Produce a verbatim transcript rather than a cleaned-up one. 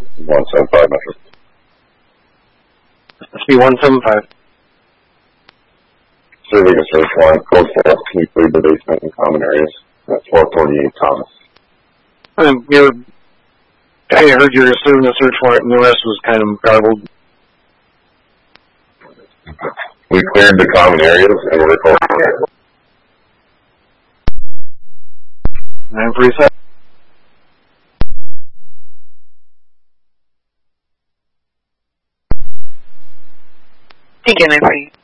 one seven five meters. S B one seven five. Serving a search warrant, code four, can you clear the basement and common areas? That's four forty-eight Thomas. Um, you're, I heard you were serving a search warrant and the rest was kind of garbled. We cleared the common areas and we're code four. nine three seven. Again, I agree.